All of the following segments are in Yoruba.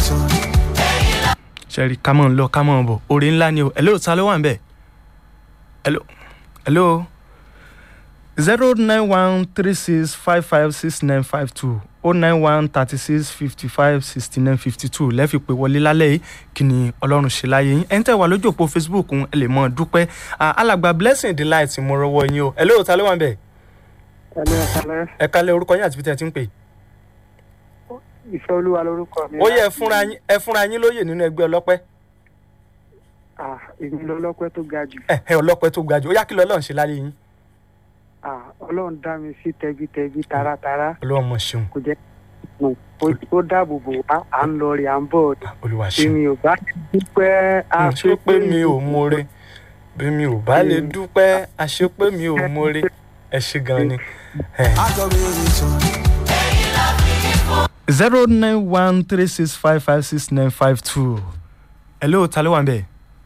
ṣẹ́rí ká mọ̀ ń lọ ká mọ̀ ń bọ̀ oore ńlá ni o hello ta ló wà ń bẹ̀ hello 09136556952 09136556952 lẹ́ẹ̀fi pé wọlé lálẹ́ yìí kí ni ọlọ́run ṣe láyé yín ẹ̀ńtẹ́ wà lójú òpó Facebook ẹ lè mọ̀ dúpẹ́ alàgbà Blessing Delight mo rọwọ́ yín o hello ta ló wà ń bẹ̀ ẹ kálẹ́ orúkọ yín àti bí tẹ́ ti ń pè. Ìfẹ́ Olúwa lórúkọ mi. ó yẹ ẹ fúnra yín lóyè nínú ẹgbẹ́ ọlọ́pẹ́. Èmi lọ́lọ́pẹ́ tó ga jù. Ọlọ́pẹ́ tó ga jù ó yá kí lọ́lọ́run ṣe láyé yín. Ọlọ́run dá mi sí tẹbítẹbí taratara. Ọlọ́run mọ̀ ṣeun. Kò jẹ́ ó dáàbò bò wá à ń lọ rí à ń bọ̀. Olúwa ṣeun. Èmi ò bá lè dúpẹ́ àṣé pé mi ò mọ̀re èmi ò bá lè dúpẹ́ àṣé pé mi ò mọ̀re ẹ ṣé gan ni. 09136556952 hello ta ló wà ń bẹ̀.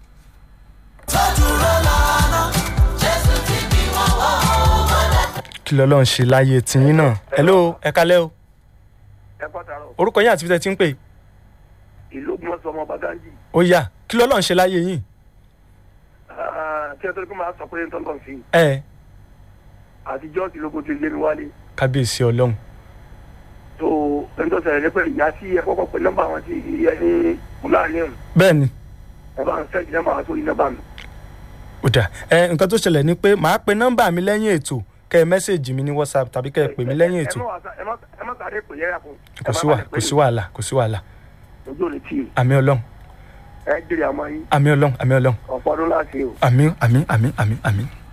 kí lọ́lọ́run ṣe láyé tiyín náà hello ẹ kálẹ́ o. ẹ pàtàkì. orúkọ yín àti bí tẹ́ ti ń pè. ìlú Ògbómọ̀ṣọ́ ọmọ Bàdáńjì. ó yá kí lọ́lọ́run ṣe láyé yín. tí ẹ tó kí máa sọ pé ń tọ́lọ̀ sí. àtijọ́ ti lóko ti lé mi wálé. kábíyèsí ọlọ́run. tó ẹni tó ṣẹlẹ̀ ní pé ìyá sí ẹ kọ́kọ́ pé nọ́mbà wọn ti ẹni fúlàní ọ̀hún. bẹ́ẹ̀ni. ẹ bá ń sẹ́ẹ̀dì nọ́mbà wọn sórí nọ́mbà mi. ó dà nǹkan tó ṣẹlẹ̀ ni pé màá pe nọ́mbà mi lẹ́yìn ètò kẹ́ ẹ mẹ́sẹ̀jì mi ní WhatsApp tàbí kẹ́ ẹ pè mí lẹ́yìn ètò. ẹ má sáré pè yẹ́ra fún. kò sí wàhálà. ojú ò lè tì í. àmín ọlọ́run. ẹ jèrè àmọ́ yín. àmín ọlọ́run. ọ̀pọ̀ ọdún láti o. àmín.